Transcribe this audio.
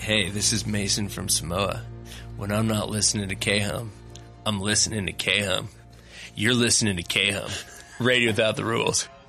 Hey, this is Mason from Samoa. When I'm not listening to K-Hum, I'm listening to K-Hum. You're listening to K-Hum. Radio without the rules.